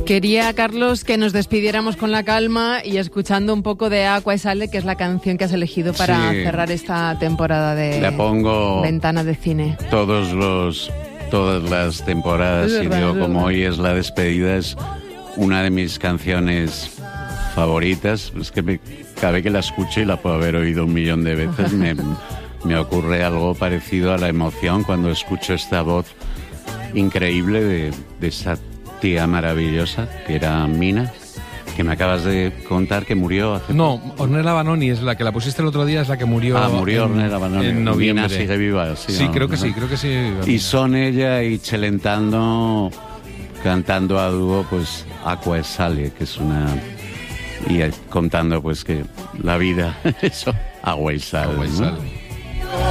Quería, Carlos, que nos despidiéramos con la calma y escuchando un poco de Aqua e Sale, que es la canción que has elegido para cerrar esta temporada de La pongo Ventana de Cine. Todas las temporadas, y digo, como hoy es la despedida, es una de mis canciones favoritas. Es que cada vez que la escucho, y la puedo haber oído 1.000.000 de veces, me ocurre algo parecido a la emoción cuando escucho esta voz increíble de esa tía maravillosa que era Mina, que me acabas de contar que murió hace No, Ornella Vanoni es la que la pusiste el otro día, es la que murió. Murió Ornella Vanoni. En noviembre. Mina sigue viva. Sí, creo que sí. Y son ella y Celentano cantando a dúo, pues, Aqua e Sale, que es una... Y contando, pues, que la vida, eso, agua y sal. Agua y sal.